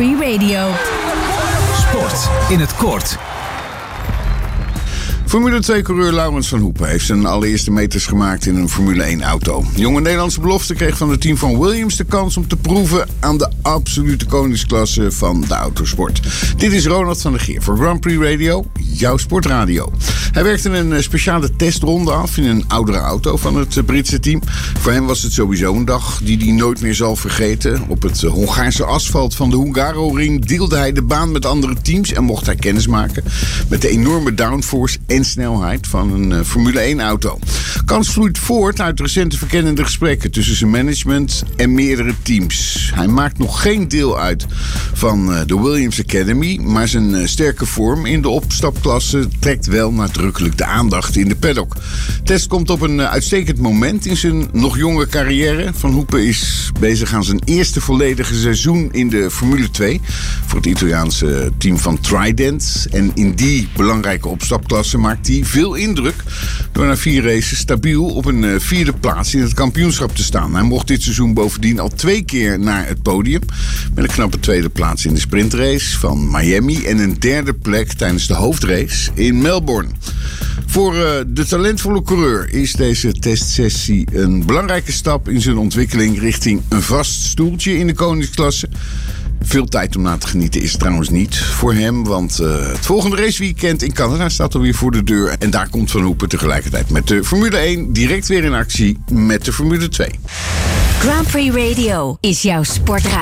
Prix Radio. Sport in het kort. Formule 2-coureur Laurens van Hoepen heeft zijn allereerste meters gemaakt in een Formule 1-auto. Jonge Nederlandse belofte kreeg van het team van Williams de kans om te proeven aan de absolute koningsklasse van de autosport. Dit is Ronald van der Geer voor Grand Prix Radio, jouw sportradio. Hij werkte een speciale testronde af in een oudere auto van het Britse team. Voor hem was het sowieso een dag die hij nooit meer zal vergeten. Op het Hongaarse asfalt van de Hungaroring deelde hij de baan met andere teams en mocht hij kennismaken met de enorme downforce en snelheid van een Formule 1-auto. Kans vloeit voort uit recente verkennende gesprekken tussen zijn management en meerdere teams. Hij maakt nog geen deel uit van de Williams Academy, maar zijn sterke vorm in de opstapklasse trekt wel nadrukkelijk de aandacht in de paddock. Test komt op een uitstekend moment in zijn nog jonge carrière. Van Hoepen is bezig aan zijn eerste volledige seizoen in de Formule 2 voor het Italiaanse team van Trident. En in die belangrijke opstapklasse maakt hij veel indruk door na 4 races stabiel op een 4e plaats in het kampioenschap te staan. Hij mocht dit seizoen bovendien al 2 keer naar het podium met een knappe 2e plaats in de sprintrace van Miami en een 3e plek tijdens de hoofdrace in Melbourne. Voor de talentvolle coureur is deze testsessie een belangrijke stap in zijn ontwikkeling richting een vast stoeltje in de koningsklasse. Veel tijd om na te genieten is het trouwens niet voor hem, want het volgende raceweekend in Canada staat alweer voor de deur. En daar komt Van Hoepen tegelijkertijd met de Formule 1 direct weer in actie met de Formule 2. Grand Prix Radio is jouw sportradio.